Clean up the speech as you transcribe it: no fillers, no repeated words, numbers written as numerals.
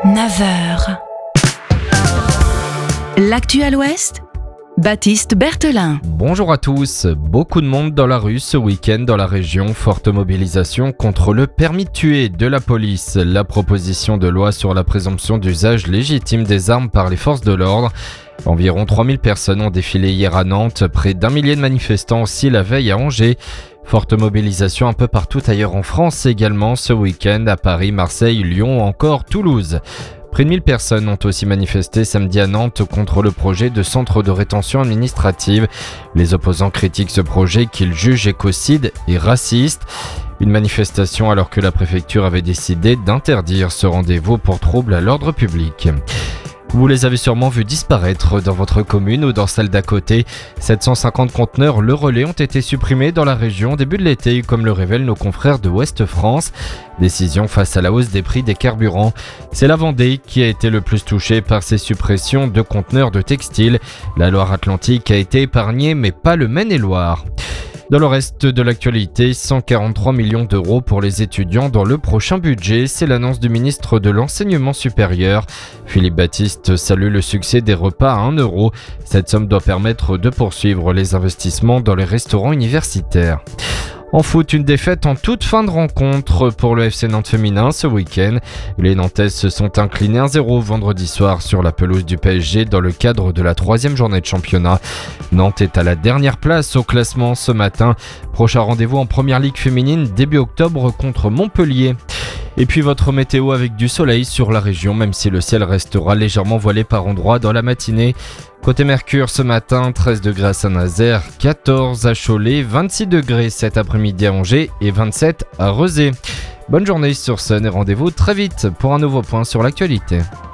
9h. L'actu à l'Ouest, Baptiste Berthelin. Bonjour à tous. Beaucoup de monde dans la rue ce week-end dans la région. Forte mobilisation contre le permis de tuer de la police. La proposition de loi sur la présomption d'usage légitime des armes par les forces de l'ordre. Environ 3000 personnes ont défilé hier à Nantes. Près d'1 millier de manifestants aussi la veille à Angers. Forte mobilisation un peu partout ailleurs en France également ce week-end à Paris, Marseille, Lyon ou encore Toulouse. Près de 1000 personnes ont aussi manifesté samedi à Nantes contre le projet de centre de rétention administrative. Les opposants critiquent ce projet qu'ils jugent écocide et raciste. Une manifestation alors que la préfecture avait décidé d'interdire ce rendez-vous pour trouble à l'ordre public. Vous les avez sûrement vus disparaître dans votre commune ou dans celle d'à côté. 750 conteneurs Le Relais ont été supprimés dans la région au début de l'été, comme le révèlent nos confrères de Ouest France. Décision face à la hausse des prix des carburants. C'est la Vendée qui a été le plus touchée par ces suppressions de conteneurs de textiles. La Loire-Atlantique a été épargnée, mais pas le Maine-et-Loire. Dans le reste de l'actualité, 143 millions d'euros pour les étudiants dans le prochain budget, c'est l'annonce du ministre de l'Enseignement supérieur. Philippe Baptiste salue le succès des repas à 1 euro. Cette somme doit permettre de poursuivre les investissements dans les restaurants universitaires. En foot, une défaite en toute fin de rencontre pour le FC Nantes féminin ce week-end. Les Nantaises se sont inclinées 1-0 vendredi soir sur la pelouse du PSG dans le cadre de la 3e journée de championnat. Nantes est à la dernière place au classement ce matin. Prochain rendez-vous en Première Ligue féminine début octobre contre Montpellier. Et puis votre météo avec du soleil sur la région, même si le ciel restera légèrement voilé par endroits dans la matinée. Côté Mercure ce matin, 13 degrés à Saint-Nazaire, 14 à Cholet, 26 degrés cet après-midi à Angers et 27 à Rezé. Bonne journée sur Sun et rendez-vous très vite pour un nouveau point sur l'actualité.